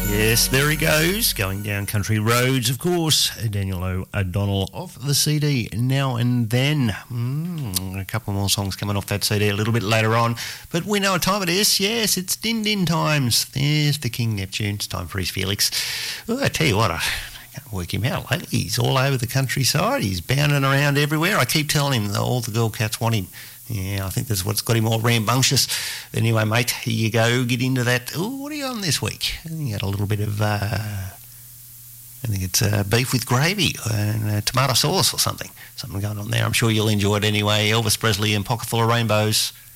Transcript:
Yes, there he goes, going down country roads, of course. Daniel O'Donnell off the CD Now and Then. A couple more songs coming off that CD a little bit later on. But we know what time it is. Yes, it's Din Din times. There's the King Neptune. It's time for his Felix. Oh, I tell you what, I can't work him out lately. He's all over the countryside. He's bounding around everywhere. I keep telling him that all the girl cats want him. Yeah, I think that's what's got him all rambunctious. Anyway, mate, here you go. Get into that. Oh, what are you on this week? I think you had a little bit of, beef with gravy and tomato sauce or something. Something going on there. I'm sure you'll enjoy it anyway. Elvis Presley and Pocket Full of Rainbows.